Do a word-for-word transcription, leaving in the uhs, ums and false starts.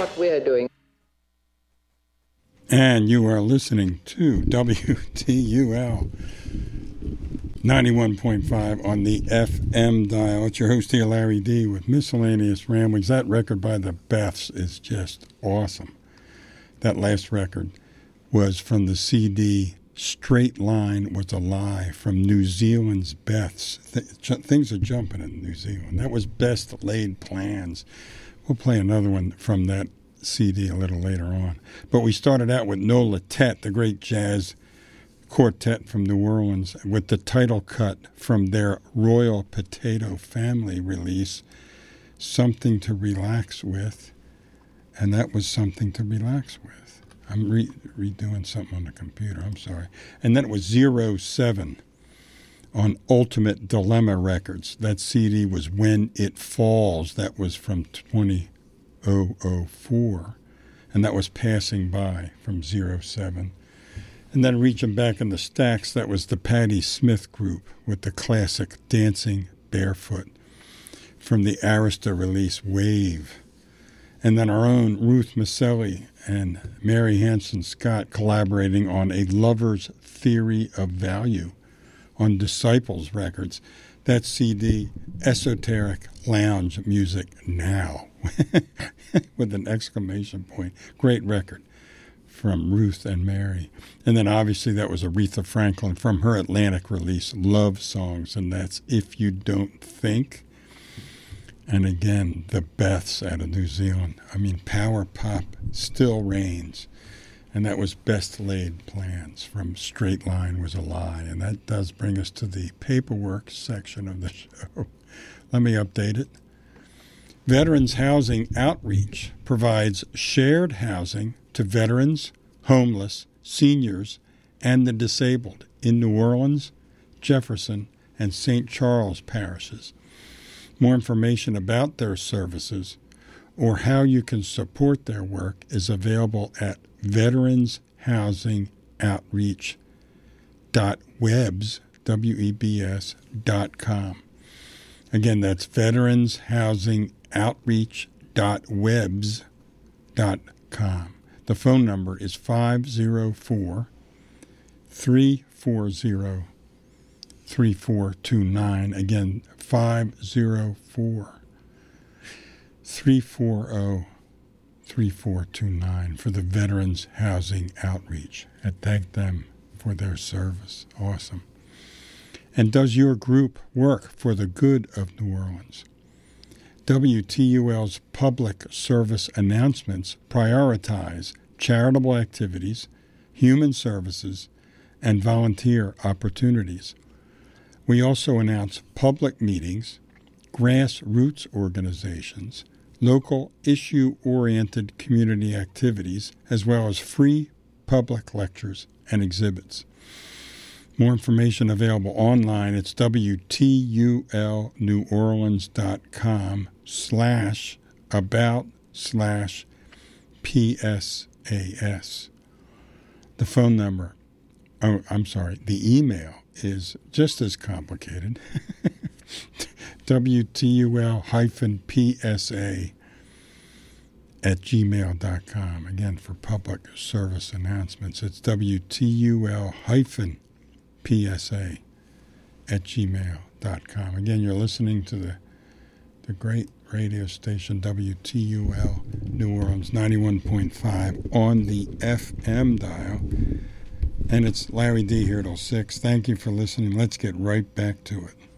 what we're doing. And you are listening to W T U L ninety-one point five on the F M dial. It's your host here, Larry D, with Miscellaneous Ramblings. That record by the Beths is just awesome. That last record was from the C D Straight Line Was a Lie from New Zealand's Beths. Th- things are jumping in New Zealand. That was Best Laid Plans. We'll play another one from that C D a little later on. But we started out with Nola Tet, the great jazz quartet from New Orleans, with the title cut from their Royal Potato Family release, Something to Relax With. And that was Something to Relax With. I'm re- redoing something on the computer. I'm sorry. And then it was Zero Seven on Ultimate Dilemma Records. That C D was When It Falls. That was from two thousand four. And that was Passing By from Zero Seven. And then reaching back in the stacks, that was the Patti Smith Group with the classic Dancing Barefoot from the Arista release Wave. And then our own Ruth Maselli and Mary Hanson Scott collaborating on A Lover's Theory of Value on Disciples Records. That C D, Esoteric Lounge Music Now, with an exclamation point. Great record from Ruth and Mary. And then obviously that was Aretha Franklin from her Atlantic release, Love Songs, and that's If You Don't Think. And again, the Beths out of New Zealand. I mean, power pop still reigns. And that was Best Laid Plans from Straight Line Was a Lie. And that does bring us to the paperwork section of the show. Let me update it. Veterans Housing Outreach provides shared housing to veterans, homeless, seniors, and the disabled in New Orleans, Jefferson, and Saint Charles parishes. More information about their services or how you can support their work is available at veterans housing outreach dot webs, W E B S, dot com. Again, that's veterans housing outreach dot webs dot com. The phone number is five oh four, three four zero, three four two nine. Again, five oh four, three four zero, three four two nine for the Veterans Housing Outreach. I thank them for their service. Awesome. And does your group work for the good of New Orleans? W T U L's public service announcements prioritize charitable activities, human services, and volunteer opportunities. We also announce public meetings, grassroots organizations, local issue-oriented community activities, as well as free public lectures and exhibits. More information available online. It's W T U L New Orleans dot com slash about slash P S A S. The phone number, oh, I'm sorry, the email is just as complicated. W T U L hyphen P S A at gmail dot com. Again, for public service announcements, it's W T U L hyphen P S A at gmail dot com. Again, you're listening to the the great radio station W T U L New Orleans ninety-one point five on the F M dial. And it's Larry D here till six. Thank you for listening. Let's get right back to it.